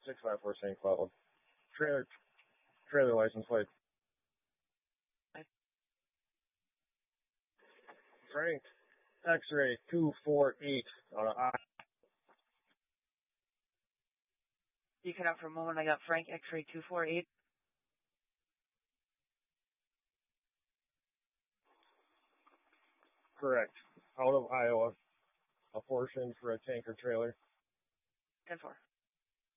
654 St. Cloud. Trailer license plate. Frank X-ray 248 out of I. You cut out for a moment. I got Frank X-ray 248. Correct. Out of Iowa. A portion for a tanker trailer. 10-4.